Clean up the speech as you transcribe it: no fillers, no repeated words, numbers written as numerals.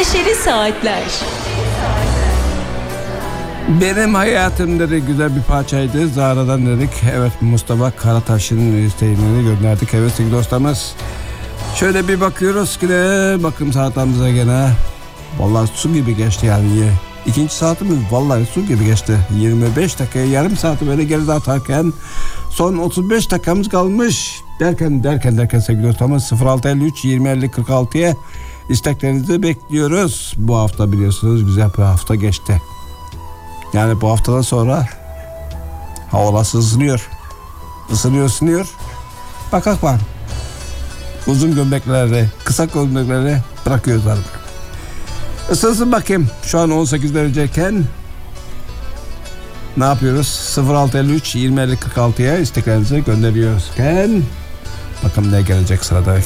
Neşeli Saatler. Benim hayatım dedi, güzel bir parçaydı. Zara'dan dedik. Evet, Mustafa Karataş'ın isteğini gönderdik. Evet sevgili dostlarımız. Şöyle bir bakıyoruz ki de bakım saatlerimize gene. Vallahi su gibi geçti yani. İkinci saatimiz vallahi su gibi geçti. 25 dakikaya yarım saati böyle geride atarken son 35 dakikamız kalmış. Derken sevgili dostlarımız 0653 2050 46'ya isteklerinizi bekliyoruz. Bu hafta biliyorsunuz güzel bir hafta geçti. Yani bu haftadan sonra havalar ısınıyor. Isınıyor. Bak. Uzun gömlekleri, kısa gömlekleri bırakıyoruz artık. Isınsın bakayım. Şu an 18 dereceyken ne yapıyoruz? 0653 2050 46'ya isteklerinizi gönderiyoruzken bakalım ne gelecek sırada.